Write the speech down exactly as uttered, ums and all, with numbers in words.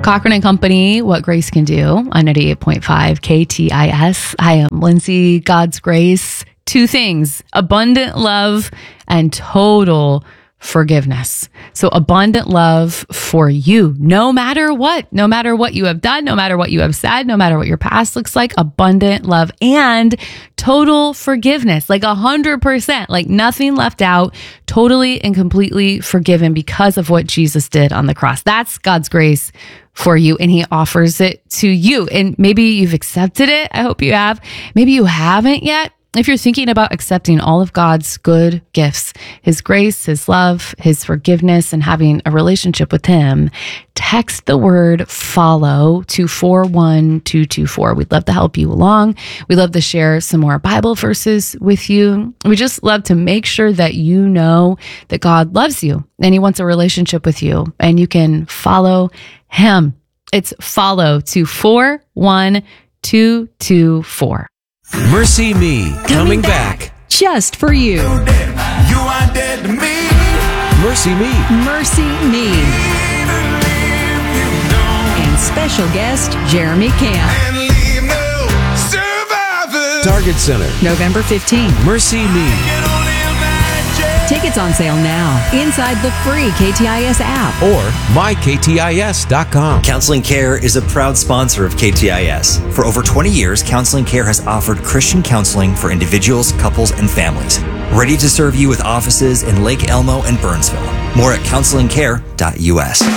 Cochran and Company, What Grace Can Do on ninety-eight point five K T I S. I am Lindsay. God's grace, two things: abundant love and total forgiveness. So abundant love for you, no matter what, no matter what you have done, no matter what you have said, no matter what your past looks like, abundant love and total forgiveness, like a hundred percent, like nothing left out, totally and completely forgiven because of what Jesus did on the cross. That's God's grace for you, and he offers it to you. And maybe you've accepted it. I hope you have. Maybe you haven't yet. If you're thinking about accepting all of God's good gifts, his grace, his love, his forgiveness, and having a relationship with him, text the word follow to four one two two four. We'd love to help you along. We'd love to share some more Bible verses with you. We just love to make sure that you know that God loves you and he wants a relationship with you, and you can follow him. It's follow to four one two two four. Mercy Me, coming, coming back. back just for you. You are dead to me. Mercy Me. Mercy Me. And special guest, Jeremy Camp. And leave no survivors. Target Center, November fifteenth. Mercy Me. Tickets on sale now inside the free K T I S app or my K T I S dot com. Counseling Care is a proud sponsor of K T I S. For over twenty years, Counseling Care has offered Christian counseling for individuals, couples, and families. Ready to serve you with offices in Lake Elmo and Burnsville. More at counseling care dot U S.